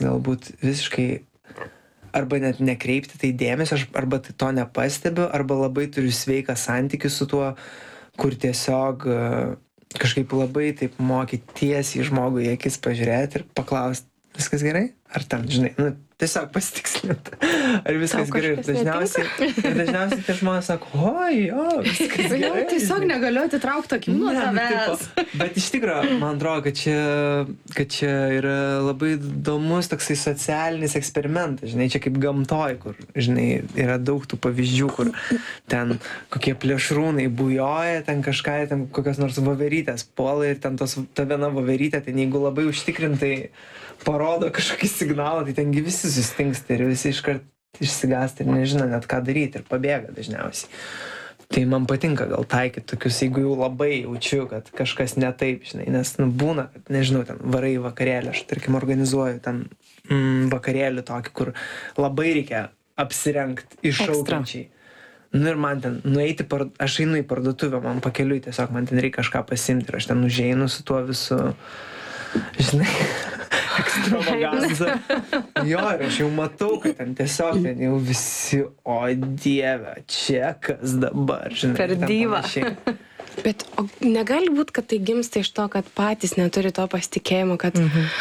galbūt visiškai arba net nekreipti tai dėmesio, aš arba tai to nepastebiu, arba labai turiu sveiką santykį su tuo, kur tiesiog kažkaip labai taip moki tiesiai žmogui į akis pažiūrėti ir paklausti, viskas gerai? Ar ten, žinai, nu, tiesiog pasitikslinti, ar viskas gerai. Ir dažniausiai tie žmonės sako, oi, jo, viskas gerai. Tiesiog negaliu atitraukti akių nuo tavęs. Bet iš tikrųjų, man atrodo, kad čia yra labai įdomus toksai socialinis eksperimentas, žinai, čia kaip gamtoj, kur, žinai, yra daug tų pavyzdžių, kur ten kokie plėšrūnai bujoja, ten kažką, ten kokios nors voverytės puola ir ten ta viena voverytė, ten jeigu labai užtikrintai parodo kažkokį signalą, tai tengi visi sustingsta ir visi iškart išsigąsta ir nežino net ką daryti ir pabėga dažniausiai. Tai man patinka gal taikyti tokius, jeigu jau labai jaučiu, kad kažkas ne taip, žinai, nes nu, būna, kad nežinau, ten varai į vakarėlį, aš tarkim organizuoju ten vakarėlį tokį, kur labai reikia apsirengti iššaukiančiai. Nu ir man ten nueiti, aš einu į parduotuvę, man pakeliui tiesiog, man ten reikia kažką pasimti ir aš ten užeinu su tuo visu, žinai, ekstravaganza. Jo, ir aš jau matau, kad ten tiesiog ten jau visi, o dieve, čia kas dabar, žinai. Per dyvą. Bet negali būti, kad tai gimsta iš to, kad patys neturi to pasitikėjimo, kad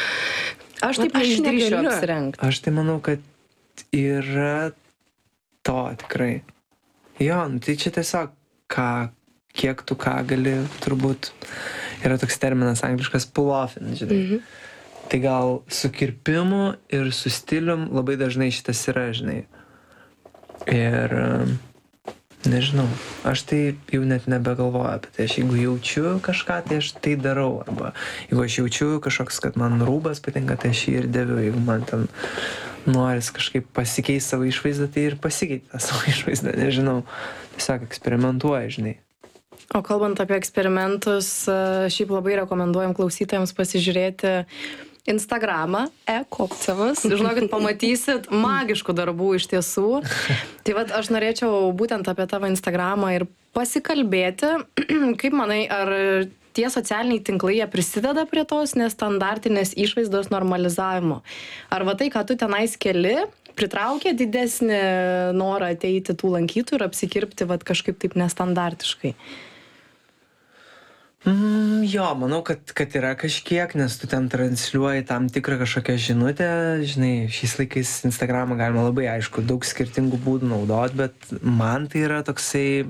aš taip neišdrįšiu apsirengti. Aš tai manau, kad yra to tikrai. Jo, nu, tai čia tiesiog kiek tu ką gali, turbūt yra toks terminas angliškas pull-offin, žinai. Tai gal su kirpimu ir su stilium labai dažnai šitas yra, žinai. Ir nežinau, aš tai jau net nebegalvoju apie tai. Aš jeigu jaučiu kažką, tai aš tai darau. Arba jeigu aš jaučiu kažkoks, kad man rūbas patinka, tai aš jį ir dėviu. Jeigu man ten noris kažkaip pasikeisti savo išvaizdą, tai ir pasikeiti tą savo išvaizdą. Nežinau, tiesiog eksperimentuoju, žinai. O kalbant apie eksperimentus, šiaip labai rekomenduojam klausytojams pasižiūrėti Instagramą, Kopcevas. Žinokit, pamatysit magiškų darbų iš tiesų. Tai vat aš norėčiau būtent apie tavo Instagramą ir pasikalbėti. Kaip manai, ar tie socialiniai tinklai jie prisideda prie tos nestandartinės išvaizdos normalizavimo? Ar va tai, ką tu tenais keli, pritraukia didesnį norą ateiti tų lankytojų ir apsikirpti vat kažkaip taip nestandartiškai? Jo, manau, kad yra kažkiek, nes tu ten transliuoji tam tikrą kažkokią žinutę. Žinai, šiais laikais Instagramą galima labai aišku daug skirtingų būdų naudoti, bet man tai yra toksai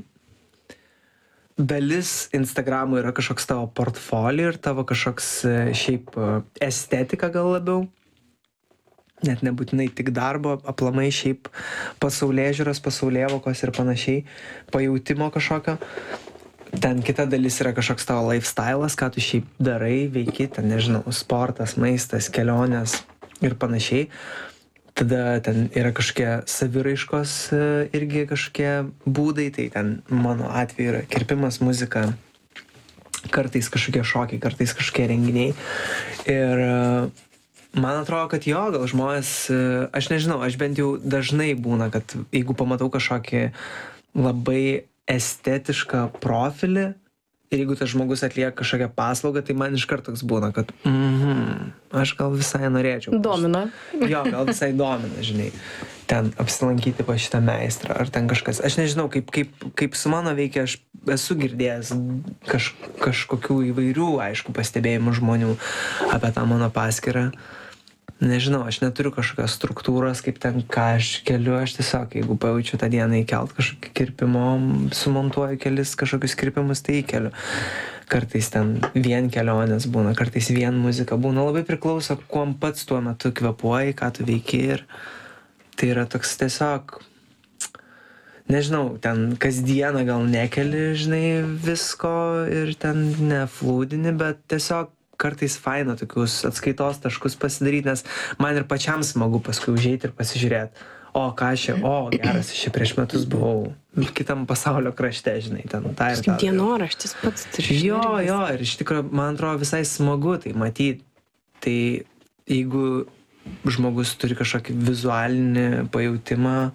dalis Instagramų yra kažkoks tavo portfolio ir tavo kažkoks šiaip estetika gal labiau. Net nebūtinai tik darbo, aplamai šiaip pasaulėžiūros, pasaulėvokos ir panašiai, pajautimo kažkokio. Ten kita dalis yra kažkoks tavo lifestyle'as, ką tu šiaip darai, veiki, ten nežinau, sportas, maistas, kelionės ir panašiai. Tada ten yra kažkokie saviraiškos irgi kažkokie būdai, tai ten mano atveju yra kirpimas, muzika, kartais kažkokie šokiai, kartais kažkokie renginiai. Ir man atrodo, kad jo, gal žmonės, aš nežinau, aš bent jau dažnai būna, kad jeigu pamatau kažkokį labai estetišką profilį ir jeigu tas žmogus atlieka kažkokią paslaugą, tai man iškart toks būna, kad aš gal visai norėčiau. Domina. Jo, gal visai domina, žinai, ten apsilankyti pas šitą meistrą ar ten kažkas. Aš nežinau, kaip su mano veikia, aš esu girdėjęs kažkokių įvairių, aišku, pastebėjimų žmonių apie tą mano paskyrą. Nežinau, aš neturiu kažkokios struktūros, kaip ten ką aš keliu, aš tiesiog, jeigu pajaučiu tą dieną įkelt kažkokį kirpimo, sumontuoju kelis kažkokius kirpimus, tai įkeliu. Kartais ten vien kelionės būna, kartais vien muzika būna, labai priklauso, kuom pats tuo metu kvėpuoji, ką tu veiki ir tai yra toks tiesiog, nežinau, ten kasdieną gal nekeli, žinai, visko ir ten neflūdini, bet tiesiog kartais faina tokius atskaitos taškus pasidaryti, nes man ir pačiam smagu paskui užeiti ir pasižiūrėti. O, ką aš čia, geras, aš čia prieš metus buvau kitam pasaulio krašte, žinai, ten tą ir tą. Dienoraštis pats turi. Jo, ir iš tikrųjų, man atrodo, visai smagu tai matyti. Tai jeigu žmogus turi kažkokį vizualinį pajautimą,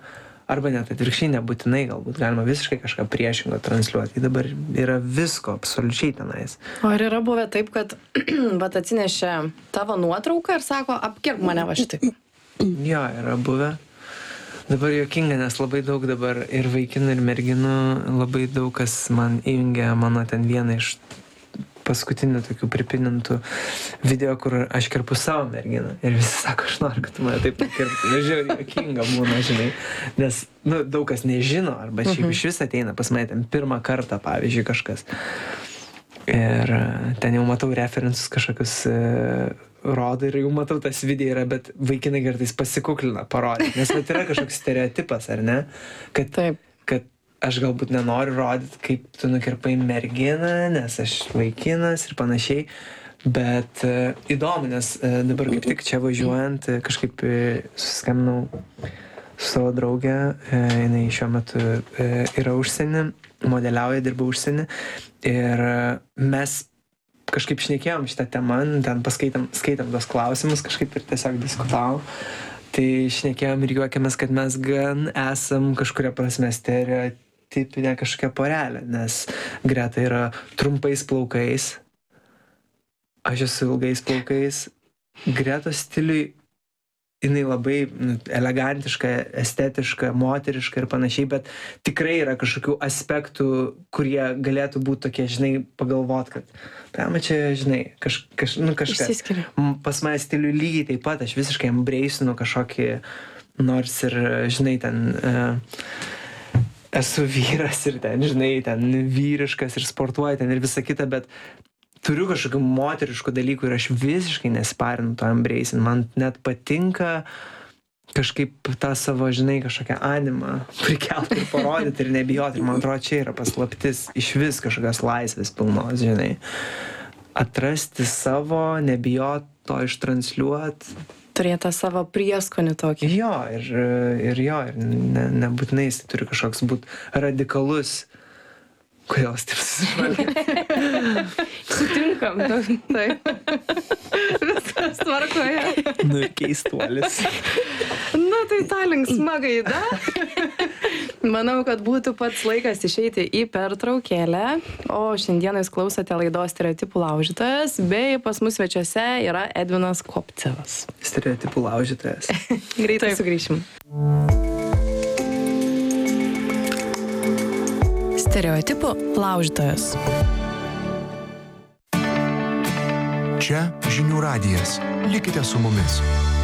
Arba net atvirkščiai nebūtinai, galbūt galima visiškai kažką priešingo transliuoti. Tai dabar yra visko absoliučiai tenais. O ar yra buvę taip, kad vat atsinešė tavo nuotrauką ir sako, apkirp mane va šitaip? Jo, yra buvę. Dabar juokinga, nes labai daug dabar ir vaikinų, ir merginų, labai daug kas man įjungia mano ten vieną iš paskutinių tokių pripinintų video, kur aš kirpu savo merginą. Ir visi sako, aš noriu, kad tu mane taip kirptų. Žiūrėjau, juokinga būna, žinai. Nes, daug kas nežino, arba šiaip iš vis ateina pas mane ten pirmą kartą, pavyzdžiui, kažkas. Ir ten jau matau referensus kažkokius rodo ir jau matau tas video yra, bet vaikinai kartais pasikuklina parodyti. Nes bet yra kažkoks stereotipas, ar ne? Kad aš galbūt nenoriu rodyti, kaip tu nukirpai merginą, nes aš vaikinas ir panašiai. Bet įdomu, nes dabar kaip tik čia važiuojant, kažkaip susiskambinau su savo draugė, jinai šiuo metu yra užsieny, modeliauja, dirba užsieny. Ir mes kažkaip šnekėjom šitą temą, ten skaitam tos klausimus, kažkaip ir tiesiog diskutavom. Tai šnekėjom ir juokėmės, kad mes gan esam kažkuria prasme stereotipinė kažkokia porelė, nes Greta yra trumpais plaukais, aš esu ilgais plaukais. Gretos stiliui jinai labai elegantiška, estetiška, moteriška ir panašiai, bet tikrai yra kažkokių aspektų, kurie galėtų būti tokie, žinai, pagalvot, kad čia, žinai, kažkas. Išsiskiria. Pas mane stiliui lygiai taip pat, aš visiškai embraceinu kažkokį, nors ir, žinai, ten esu vyras ir ten, žinai, ten vyriškas ir sportuoju ten ir visa kita, bet turiu kažkokių moteriškų dalykų ir aš visiškai nesparinu to embracing. Man net patinka kažkaip tą savo, žinai, kažkokią animą prikelti ir parodyti ir nebijoti. Ir man atrodo, čia yra paslaptis iš vis kažkokios laisvės pilnos, žinai. Atrasti savo, nebijoti to ištransliuoti. Turėti savo prieskonį tokį. Jo, ir nebūtinai jis turi kažkoks būti radikalus. Kodėl aš taip susižvalgiau? Sutinkam, taip. Viskas tvarkoje. Keistuolis. Tai ta linksma gaida. Manau, kad būtų pats laikas išeiti į pertraukėlę. O šiandieną jūs klausote laidos Stereotipų laužytojas, bei pas mus svečiuose yra Edvinas Kopcevas. Stereotipų laužytojas. Greitai sugrįšim. Stereotipų laužytojas. Čia Žinių radijas. Likite su mumis.